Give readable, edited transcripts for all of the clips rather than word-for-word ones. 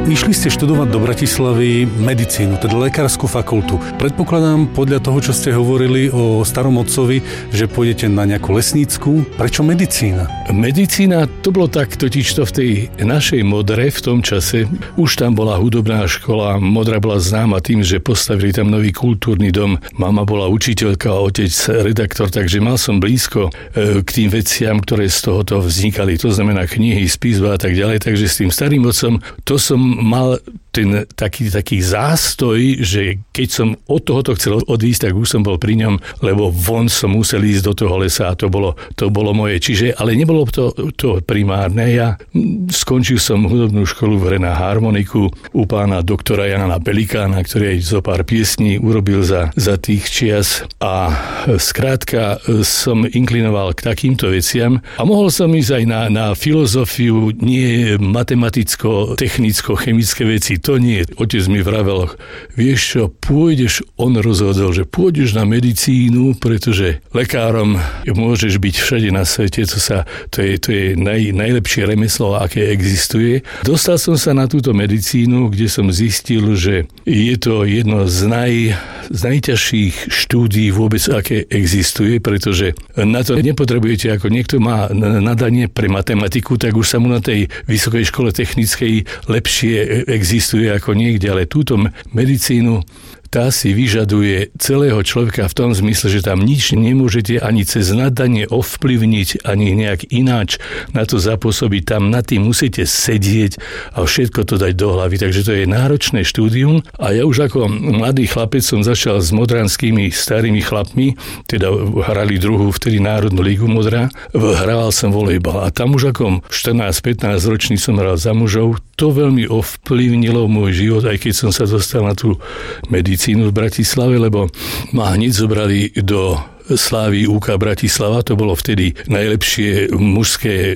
Išli ste študovať do Bratislavy medicínu, teda lekárskú fakultu. Predpokladám podľa toho, čo ste hovorili o starom otcovi, že pôjdete na nejakú lesnícku. Prečo medicína? Medicína, to bolo tak totižto v tej našej Modre v tom čase. Už tam bola hudobná škola, Modra bola známa tým, že postavili tam nový kultúrny dom. Mama bola učiteľka a otec redaktor, takže mal som blízko k tým veciam, ktoré z tohoto vznikali. To znamená knihy, spisba a tak ďalej. Takže s tým starým otcom, to som mal ten taký zástoj, že keď som od tohoto chcel odísť, tak už som bol pri ňom, lebo von som musel ísť do toho lesa a to bolo moje. Čiže, ale nebolo to primárne. Ja skončil som hudobnú školu v hre na harmoniku u pána doktora Jana Pelikána, ktorý aj zo pár piesní urobil za tých čias a skrátka som inklinoval k takýmto veciam a mohol som ísť aj na filozofiu, nie matematicko-technicko-chemické veci. To nie. Otec mi vravel, vieš čo, on rozhodol, že pôjdeš na medicínu, pretože lekárom môžeš byť všade na svete, to je najlepšie remeslo, aké existuje. Dostal som sa na túto medicínu, kde som zistil, že je to jedno z najťažších štúdií vôbec, aké existuje, pretože na to nepotrebujete, ako niekto má nadanie pre matematiku, tak už sa mu na tej vysokej škole technickej lepšie existuje ako niekde, ale túto medicínu tá si vyžaduje celého človeka v tom zmysle, že tam nič nemôžete ani cez nadanie ovplyvniť, ani nejak ináč na to zapôsobiť. Tam na tým musíte sedieť a všetko to dať do hlavy. Takže to je náročné štúdium a ja už ako mladý chlapec som začal s modranskými starými chlapmi, teda hrali druhú vtedy Národnú ligu Modra, hrával som volejbal a tam už ako 14-15 ročný som hral za mužov. To veľmi ovplyvnilo môj život, aj keď som sa dostal na tú medicínu v Bratislave, lebo ma hneď zobrali do Slávy UK Bratislava, to bolo vtedy najlepšie mužské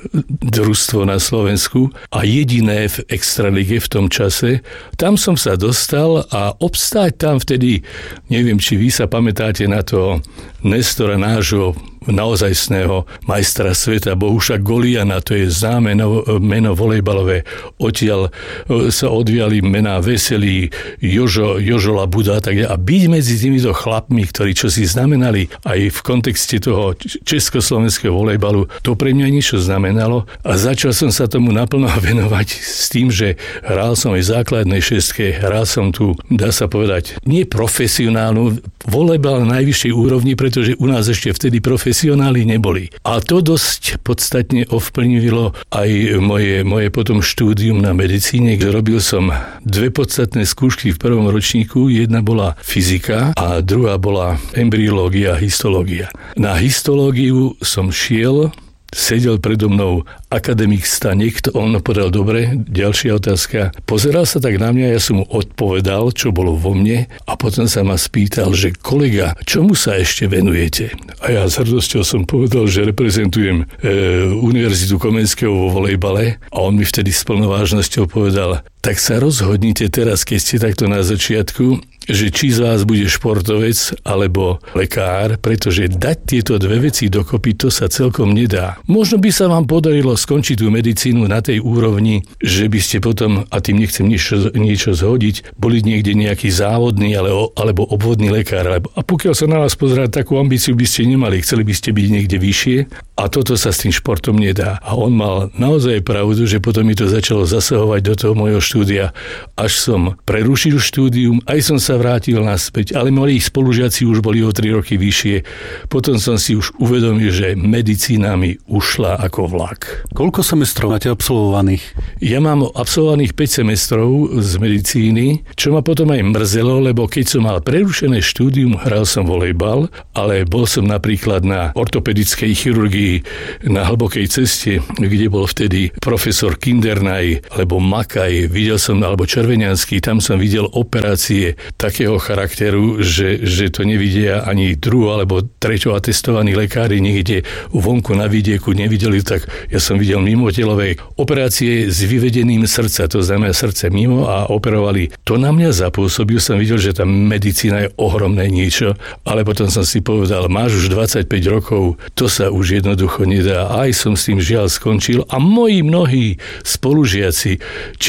družstvo na Slovensku a jediné v extralige v tom čase. Tam som sa dostal a obstáť tam vtedy, neviem, či vy sa pamätáte na to Nestora, nášho naozajstného majstra sveta, Bohuša Goliana, to je známe meno volejbalové. Odtiaľ sa odviali mená Veselý, Jožo Labuda a byť medzi týmito chlapmi, ktorí čo si znamenali aj v kontexte toho československého volejbalu, to pre mňa niečo znamenalo a začal som sa tomu naplno venovať s tým, že hral som aj základnej šestke, hral som tu, dá sa povedať, nie profesionálnu, volejbal na najvyššej úrovni, pretože u nás ešte vtedy profesionáli neboli. A to dosť podstatne ovplyvnilo aj moje potom štúdium na medicíne, kde robil som dve podstatné skúšky v prvom ročníku. Jedna bola fyzika a druhá bola embryológia a histológia. Na histológiu som šiel, sedel predo mnou akademik Stanek, on povedal, dobre, ďalšia otázka. Pozeral sa tak na mňa, ja som mu odpovedal, čo bolo vo mne a potom sa ma spýtal, že kolega, čomu sa ešte venujete? A ja s hrdosťou som povedal, že reprezentujem Univerzitu Komenského vo volejbale a on mi vtedy s plnou vážnosťou povedal, tak sa rozhodnite teraz, keď ste takto na začiatku, že či z vás bude športovec alebo lekár, pretože dať tieto dve veci dokopy, to sa celkom nedá. Možno by sa vám podarilo skončiť tú medicínu na tej úrovni, že by ste potom, a tým nechcem niečo zhodiť, boli niekde nejaký závodný alebo obvodný lekár. A pokiaľ sa na vás pozerať, takú ambíciu by ste nemali, chceli by ste byť niekde vyššie a toto sa s tým športom nedá. A on mal naozaj pravdu, že potom mi to začalo zasahovať do toho mojho štúdia, až som prerušil štúdium, aj som sa vrátil naspäť, ale moji spolužiaci už boli o 3 roky vyššie. Potom som si už uvedomil, že medicína mi ušla ako vlak. Koľko semestrov máte absolvovaných? Ja mám absolvovaných 5 semestrov z medicíny, čo ma potom aj mrzelo, lebo keď som mal prerušené štúdium, hral som volejbal, ale bol som napríklad na ortopedickej chirurgii na Hlbokej ceste, kde bol vtedy profesor Kindernaj, alebo Makaj, videl som, alebo Červeniansky, tam som videl operácie takého charakteru, že to nevidia ani druho alebo treťo atestovaní lekári niekde vonku na vidieku nevideli, tak ja som videl mimotelové operácie s vyvedeným srdca, to znamená srdce mimo a operovali. To na mňa zapôsobil, som videl, že tá medicína je ohromné niečo, ale potom som si povedal, máš už 25 rokov, to sa už jednoducho nedá. Aj som s tým žiaľ skončil a moji mnohí spolužiaci, či to bol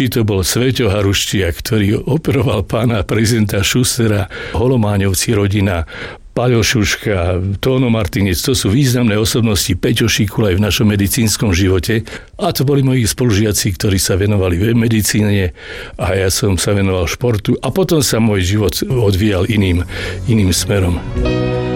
Sveťo Haruštia, ktorý operoval pána prezidenta Schustera, Holomáňovci rodina, Paľo Šuška, Tóno Martinec, to sú významné osobnosti, Peťo Šikulaj v našom medicínskom živote. A to boli moji spolužiaci, ktorí sa venovali medicíne a ja som sa venoval športu a potom sa môj život odvíjal iným smerom.